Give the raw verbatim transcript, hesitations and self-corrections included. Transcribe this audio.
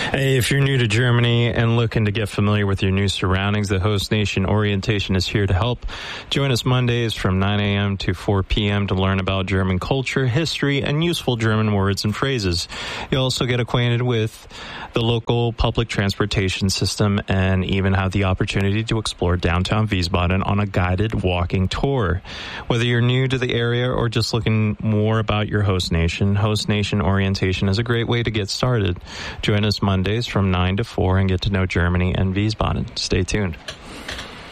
Hey, if you're new to Germany and looking to get familiar with your new surroundings, the Host Nation Orientation is here to help. Join us Mondays from nine a.m. to four p.m. to learn about German culture, history, and useful German words and phrases. You'll also get acquainted with the local public transportation system and even have the opportunity to explore downtown Wiesbaden on a guided walking tour. Whether you're new to the area or just looking more about your host nation, Host Nation Orientation is a great way to get started. Join us Mondays from nine to four and get to know Germany and Wiesbaden. Stay tuned.